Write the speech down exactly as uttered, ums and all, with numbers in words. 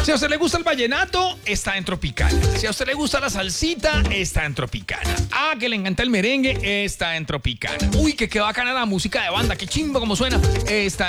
Si a usted le gusta el vallenato, está en Tropicana. Si a usted le gusta la salsita, está en Tropicana. Ah, que le encanta el merengue, está en Tropicana. Uy, que qué bacana la música de banda, qué chimbo como suena, está